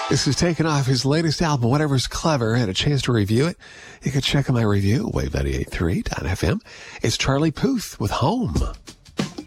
This is taken off his latest album, Whatever's Clever. I had a chance to review it. You can check out my review, wave98.3.fm. It's Charlie Puth with Home.